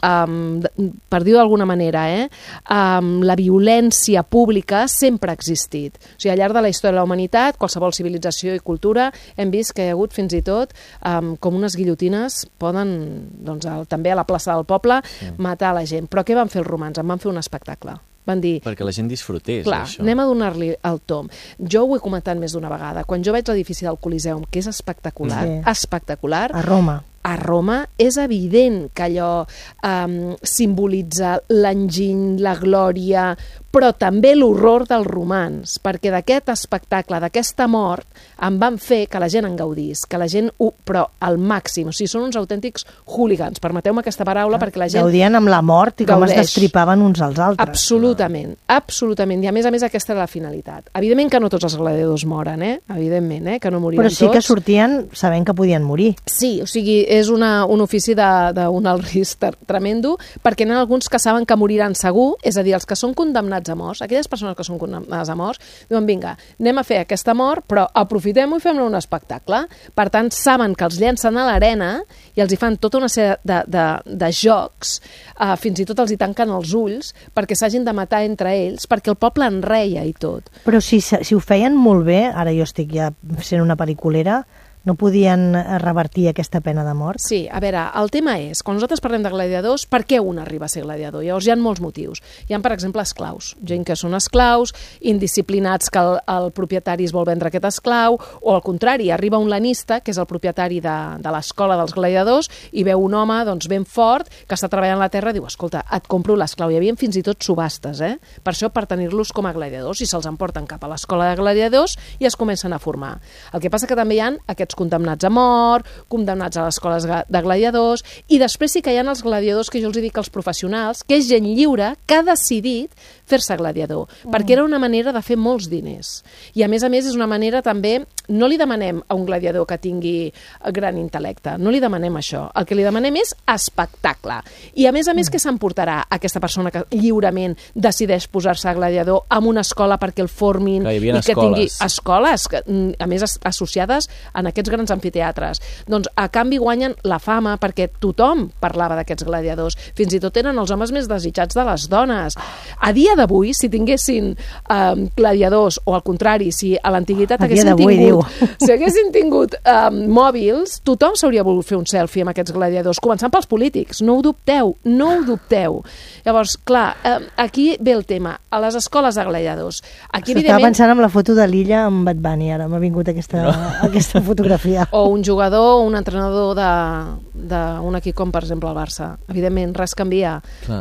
per dir-ho d'alguna manera, la violència pública sempre ha existit. O sigui, al llarg de la història de la humanitat, qualsevol civilització i cultura, hem vist que hi ha hagut fins i tot com unes guillotines poden, doncs, també a la plaça del poble, matar la gent. Però què van fer els romans? En van fer un espectacle. Van dir... Perquè la gent disfrutés, clar, això. Anem a donar-li el tom. Jo ho he comentat més d'una vegada. Quan jo veig l'edifici del Coliseum, que és espectacular, espectacular... A Roma és evident que allò simbolitza l'enginy, la glòria, però també l'horror dels romans, perquè d'aquest espectacle, d'aquesta mort, en van fer que la gent en gaudís, que la gent, però al màxim, o sigui, són uns autèntics hooligans, permeteu-me aquesta paraula, perquè la gent... Gaudien amb la mort i com es destripaven uns als altres. Absolutament, absolutament, i a més aquesta era la finalitat. Evidentment que no tots els gladiadors moren, evidentment, que no moriran tots. Però sí que sortien sabent que podien morir. Sí, o sigui, és un ofici d'un alt risc tremendo, perquè n'hi ha alguns que saben que moriran segur, és a dir, els que són condemnats a morts, aquelles persones que són condemnades a morts, diuen, vinga, anem a fer aquesta mort, però aprofitem-ho i fem-ne un espectacle. Per tant, saben que els llencen a l'arena i els hi fan tota una sèrie de jocs, fins i tot els hi tanquen els ulls, perquè s'hagin de matar entre ells, perquè el poble en reia i tot. Però si ho feien molt bé, ara jo estic ja sent una pel·liculera, no podien revertir aquesta pena de mort? Sí, a veure, el tema és, quan nosaltres parlem de gladiadors, per què un arriba a ser gladiador? Llavors hi ha molts motius. Hi ha, per exemple, esclaus. Gent que són esclaus, indisciplinats que el propietari es vol vendre aquest esclau, o al contrari, arriba un lanista, que és el propietari de l'escola dels gladiadors, i veu un home doncs, ben fort, que està treballant la terra, i diu, escolta, et compro l'esclau. Hi havia fins i tot subhastes, per això per tenir-los com a gladiadors, i se'ls emporten cap a l'escola de gladiadors i es comencen a formar. El que passa que també hi ha aquests condemnats a mort, condemnats a les escoles de gladiadors, i després sí que hi ha els gladiadors que jo els dic als professionals, que és gent lliure que ha decidit fer-se gladiador, perquè era una manera de fer molts diners. I a més és una manera també, no li demanem a un gladiador que tingui gran intel·lecte, no li demanem això, el que li demanem és espectacle. I a més què s'emportarà aquesta persona que lliurement decideix posar-se gladiador en una escola perquè el formin i que tingui escoles, a més associades en aquests grans amfiteatres. Doncs a canvi guanyen la fama perquè tothom parlava d'aquests gladiadors. Fins i tot eren els homes més desitjats de les dones. A dia d'avui, si tinguessin gladiadors, o al contrari, si a l'antiguitat haguessin tingut mòbils, tothom s'hauria volgut fer un selfie amb aquests gladiadors, començant pels polítics. No ho dubteu, no ho dubteu. Llavors, clar, aquí ve el tema. A les escoles de gladiadors. Estava pensant en la foto de l'Illa amb Bad Bunny, ara m'ha vingut aquesta fotografia. O un jugador o un entrenador d'un equip com, per exemple, el Barça. Evidentment, res canvia.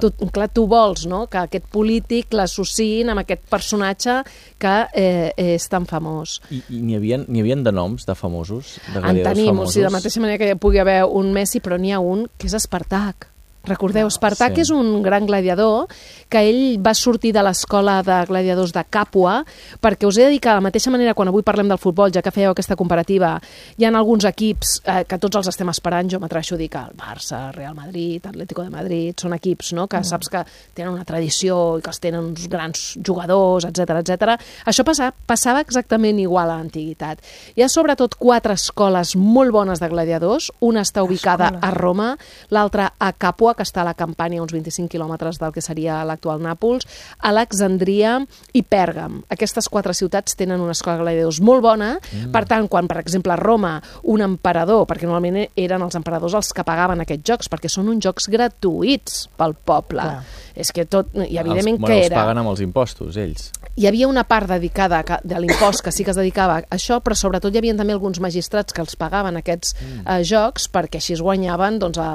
Tu vols, no?, que aquest polític l'associïn amb aquest personatge que és tan famós. I n'hi havia de noms de famosos? En tenim, o sigui, de mateixa manera que hi pugui haver un Messi, però n'hi ha un que és Espartac. Recordeu, Espartac és un gran gladiador que ell va sortir de l'escola de gladiadors de Càpua, perquè us he de dir que de la mateixa manera quan avui parlem del futbol, ja que fèieu aquesta comparativa, hi ha alguns equips que tots els estem esperant, jo m'atreveixo a dir que el Barça, Real Madrid, Atlético de Madrid, són equips, no?, que saps que tenen una tradició i que els tenen uns grans jugadors, etc. Això passava exactament igual a l'antiguitat. Hi ha sobretot 4 escoles molt bones de gladiadors, una està ubicada a Roma, l'altra a Càpua, que està a la Campània, uns 25 quilòmetres del que seria l'actual Nàpols, Alexandria i Pèrgam. Aquestes 4 ciutats tenen una escola de gladiadors molt bona, per tant, quan, per exemple, a Roma, un emperador, perquè normalment eren els emperadors els que pagaven aquests jocs, perquè són uns jocs gratuïts pel poble. És que tot, i evidentment que era... Els paguen amb els impostos, ells. Hi havia una part dedicada de l'impost que sí que es dedicava a això, però sobretot hi havia també alguns magistrats que els pagaven aquests jocs perquè així es guanyaven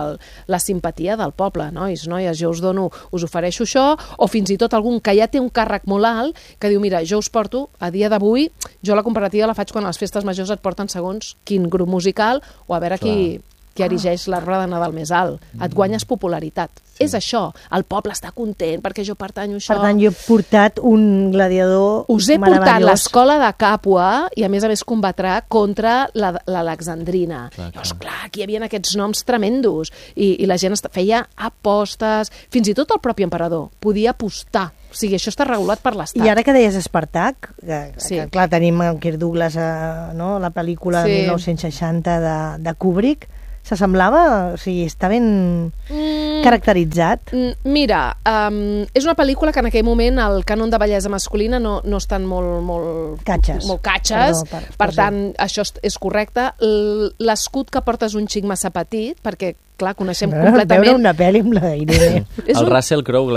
la simpatia del poble. Noies, jo us ofereixo això, o fins i tot algun que ja té un càrrec molt alt que diu, mira, jo us porto, a dia d'avui, jo la comparativa la faig quan a les festes majors et porten segons quin grup musical o a veure qui erigeix l'arbre de Nadal més alt. Et guanyes popularitat. És això. El poble està content perquè jo pertanyo a això. Per tant, jo he portat un gladiador meravellós. Us he portat l'escola de Càpua i a més combatrà contra l'Alexandrina. Llavors, clar, aquí hi havia aquests noms tremendos i la gent feia apostes, fins i tot el propi emperador podia apostar. O sigui, això està regulat per l'Estat. I ara que deies Espartac, que clar, tenim el Kirk Douglas, la pel·lícula de 1960 de Kubrick, s'assemblava? O sigui, està ben caracteritzat? Mira, és una pel·lícula que en aquell moment el cànon de bellesa masculina no estan molt Catxes. molt catxes, Perdó, per tant, això és correcte. L'escut que porta és un xic massa petit, perquè clar, coneixem completament... Veure una pel·li amb la Irene. El Russell Crowe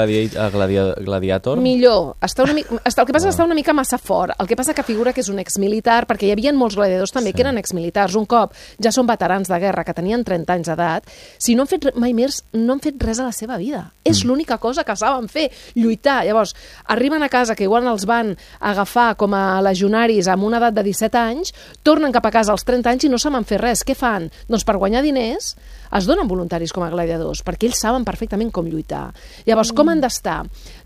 Gladiator? Millor. El que passa és que està una mica massa fort. El que passa que figura que és un exmilitar, perquè hi havia molts gladiadors també que eren exmilitars. Un cop ja són veterans de guerra, que tenien 30 anys d'edat, si no han fet mai més, no han fet res a la seva vida. És l'única cosa que saben fer, lluitar. Llavors, arriben a casa, que igual els van agafar com a legionaris amb una edat de 17 anys, tornen cap a casa als 30 anys i no saben fer res. Què fan? Doncs per guanyar diners es donen voluntaris com a gladiadors, perquè ells saben perfectament com lluitar. Llavors, com han d'estar?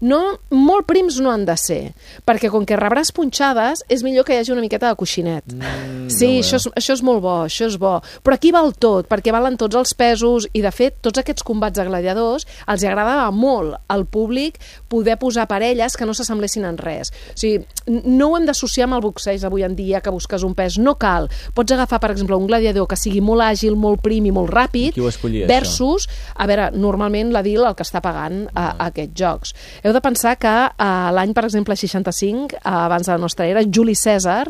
Molt prims no han de ser, perquè com que rebràs punxades, és millor que hi hagi una miqueta de coixinet. Sí, això és molt bo, això és bo. Però aquí val tot, perquè valen tots els pesos, i de fet, tots aquests combats de gladiadors els agradava molt al públic poder posar parelles que no s'assemblessin en res. O sigui, no ho hem d'associar amb el boxeig avui en dia, que busques un pes. No cal. Pots agafar, per exemple, un gladiador que sigui molt àgil, molt prim i molt ràpid, qui ho escollia, versus, a veure, normalment la DIL el que està pagant a aquests jocs. Heu de pensar que l'any, per exemple, 65, abans de la nostra era, Juli Cèsar,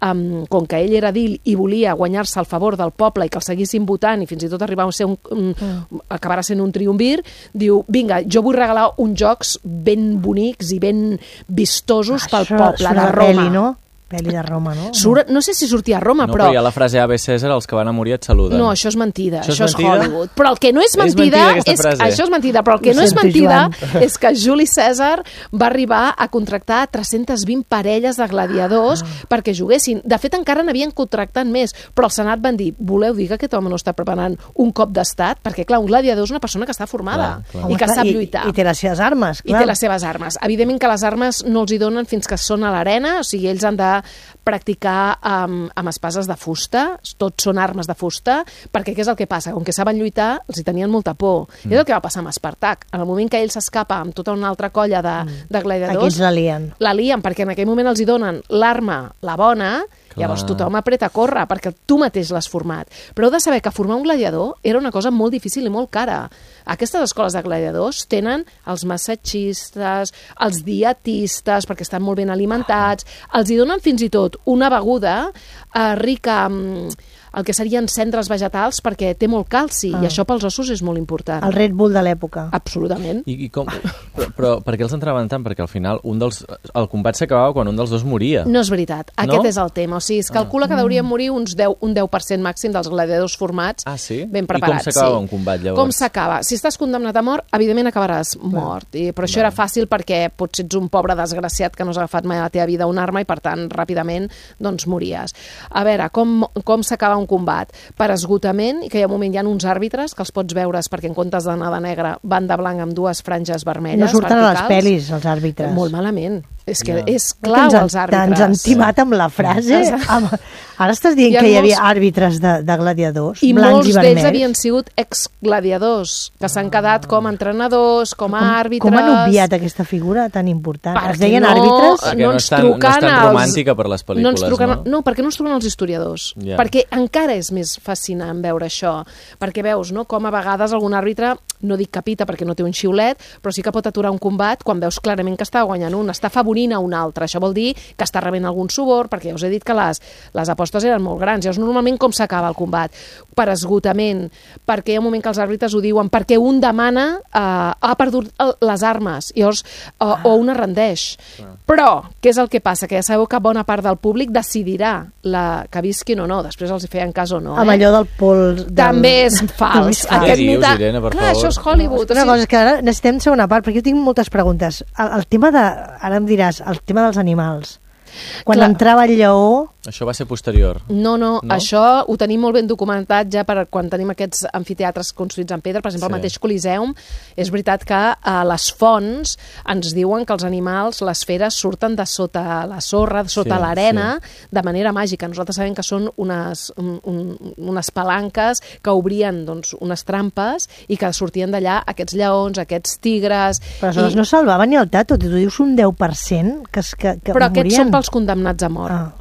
com que ell era DIL i volia guanyar-se el favor del poble i que el seguissin votant i fins i tot arribar a ser acabarà sent un triumvir, diu, vinga, jo vull regalar uns jocs ben bonics i ben vistosos pel poble de Roma. Pel·li de Roma, no? No sé si sortia a Roma, no, però... hi ha la frase Ave César, els que van a morir et saluden. No, això és mentida, això és mentida? Hollywood. Però el que no és mentida... Això és mentida, però el que no és mentida és que Juli Cèsar va arribar a contractar 320 parelles de gladiadors perquè juguessin. De fet, encara n'havien contractat més, però el Senat van dir, voleu dir que aquest home no està preparant un cop d'estat? Perquè, clar, un gladiador és una persona que està formada i que sap lluitar. I té les seves armes, clar. I té les seves armes. Evidentment que les armes no els hi donen fins que són a l'arena, o sigui, ells han de practicar amb espases de fusta, tots són armes de fusta, perquè què és el que passa? Com que saben lluitar, els hi tenien molta por. És el que va passar amb Espartac. En el moment que ell s'escapa amb tota una altra colla de gladiadors... Aquests la lien. La lien, perquè en aquell moment els hi donen l'arma, la bona, llavors tothom apreta a córrer, perquè tu mateix l'has format. Però heu de saber que formar un gladiador era una cosa molt difícil i molt cara. Aquestes escoles de gladiadors tenen els massatgistes, els dietistes, perquè estan molt ben alimentats, els hi donen fins i tot una beguda rica amb el que serien cendres vegetals perquè té molt calci i això pels ossos és molt important. El Red Bull de l'època. Absolutament. I com, però per què els entraven tant? Perquè al final el combat s'acabava quan un dels dos moria. No és veritat. Aquest és el tema. O sigui, es calcula que deurien morir un 10% màxim dels gladiadors formats ben preparats. I com s'acaba un combat llavors? Com s'acaba? Si estàs condemnat a mort, evidentment acabaràs mort. Però això era fàcil perquè potser ets un pobre desgraciat que no has agafat mai a la teva vida una arma i per tant ràpidament doncs mories. A veure, com s'acaba un combat? Per esgotament, i que hi ha un moment hi ha uns àrbitres que els pots veure perquè en comptes d'anar de negre van de blanc amb dues franges vermelles. No surten a les pel·lis els àrbitres. Molt malament. És que és clau els àrbitres. Ens han timat amb la frase. Ara estàs dient que hi havia àrbitres de gladiadors, blancs i vermells. I molts d'ells havien sigut exgladiadors, que s'han quedat com a entrenadors, com a àrbitres... Com han obviat aquesta figura tan important? Es deien àrbitres? No és tan romàntica per les pel·lícules, no? No, perquè no ens truquen els historiadors. Perquè encara és més fascinant veure això. Perquè veus com a vegades algun àrbitre, no dic capita perquè no té un xiulet, però sí que pot aturar un combat quan veus clarament que està guanyant un, està favorint a un altre. Això vol dir que està rebent algun suborn, perquè ja us he dit que les apostes eren molt grans. Llavors, normalment, com s'acaba el combat? Per esgotament, perquè hi ha un moment que els àrbitres ho diuen, perquè un demana ha perdut les armes, llavors, o una rendeix. Però, què és el que passa? Que ja sabeu que bona part del públic decidirà que visquin o no, després els hi feien cas o no. Amb allò del pols... També és fals. Què dius, Irene, per favor? Clar, això és Hollywood. Una cosa, és que ara necessitem segona part, perquè jo tinc moltes preguntes. El tema ara em diràs, el tema dels animals. Quan entrava el lleó... Això va ser posterior. No, això ho tenim molt ben documentat ja per quan tenim aquests amfiteatres construïts en pedra, per exemple, el mateix Coliseum. És veritat que les fonts ens diuen que els animals, les feres, surten de sota la sorra, sota l'arena, de manera màgica. Nosaltres sabem que són unes palanques que obrien unes trampes i que sortien d'allà aquests lleons, aquests tigres... Però aleshores no salvaven ni el tato, tu dius un 10% que però morien. aquests són pels condemnats a mort. O sigui, és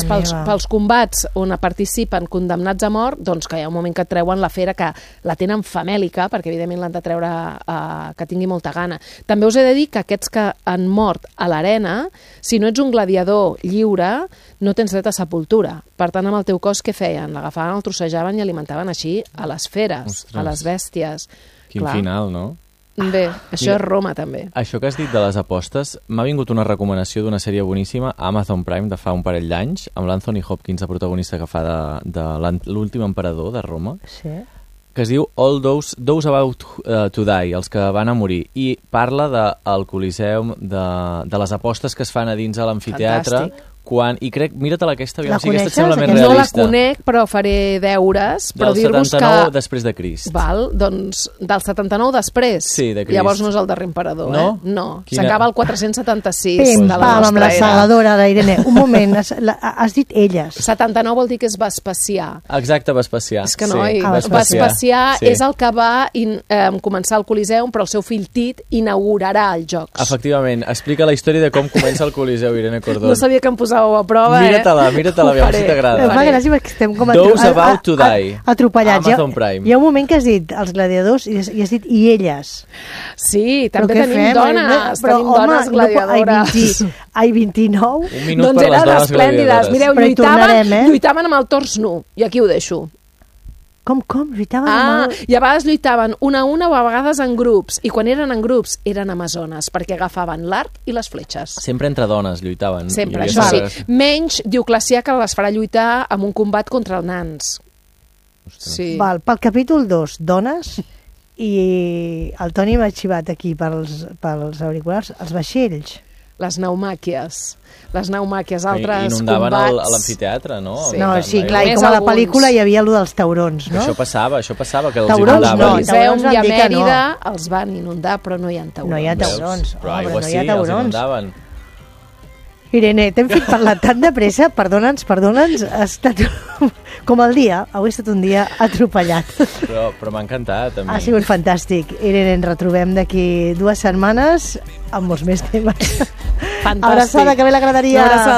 pels combats on participen condemnats a mort, doncs que hi ha un moment que treuen la fera, que la tenen famèlica, perquè evidentment l'han de treure que tingui molta gana. També us he de dir que aquests que han mort a l'arena, si no ets un gladiador lliure, no tens dret a sepultura. Per tant, amb el teu cos què feien? L'agafaven, el trossejaven i alimentaven així a les feres, Ostres. a les bèsties. Quin final, no? Bé, això és Roma, també. Això que has dit de les apostes, m'ha vingut una recomanació d'una sèrie boníssima a Amazon Prime de fa un parell d'anys, amb l'Anthony Hopkins, el protagonista que fa de l'últim emperador de Roma, Sí. que es diu All Those About to Die, els que van a morir, i parla del Coliseum, de les apostes que es fan a dins a l'amfiteatre, Fantàstic. I crec, mira-te-la aquesta, aviam La si aquesta et coneixes, sembla més aquesta? No la realista. conec, però faré deures, però Del dir-vos 79 que... després de Crist. Val, doncs del 79 després. Sí, de Crist. Llavors no és el darrer emperador, No? No, Quina- s'acaba el 476 Pim, de la pam, amb nostra la era. segadora d'Irene. Un moment, has dit elles. 79 vol dir que és Vespasià. Exacte, Vespasià. És que noi, Ah, Vespasià sí. és el que va començar el Coliseum, però el seu fill Tit inaugurarà els Jocs. Efectivament, explica la història de com comença el Coliseu, Irene Cordón. No sabia que em posàveu a prova, Mira-te-la, aviam si Em t'agrada. fa gràcia perquè estem com Those About to Die. atropellats. Amazon Prime. Hi ha un moment que has dit els gladiadors i has dit i elles. Sí, Però també què tenim fem? dones, Però, tenim home, dones gladiadores. Ai, 29? Un minut Doncs per les eren dones esplèndides. gladiadores. Mireu, Però hi tornarem, lluitaven amb el tors nu, i aquí ho deixo. Com? Lluitaven Ah, amb el... i a vegades lluitaven una a una o a vegades en grups, i quan eren en grups eren amazones, perquè agafaven l'arc i les fletxes. Sempre entre dones lluitaven. Sempre, Hi això havia sí. Menys Dioclecià, que les farà lluitar amb un combat contra els nans. Sí. Val, pel capítol 2, dones, i el Toni m'ha xivat aquí pels auriculars, els vaixells. Les pneumàquies. Les pneumàquies, I altres inundaven combats. l'amfiteatre, no? Sí. No, sí, clar, i Només com a la alguns. pel·lícula hi havia allò dels taurons, no? Això passava, que els Taurons inundaven. no, Coliseum taurons van i a dir que no. Mèrida els van inundar, però no hi ha taurons. No hi ha Veus? taurons. Però Home, aigua no sí, hi ha els taurons. inundaven. Irene, t'hem fet parlar tant de pressa, perdona'ns, ha estat com el dia, avui ha estat un dia atropellat. Però m'ha encantat, a mi. Ha sigut fantàstic. Irene, ens retrobem d'aquí 2 setmanes amb molts més temes. Fantàstic. Abraçada, que bé la graderia. Una abraçada.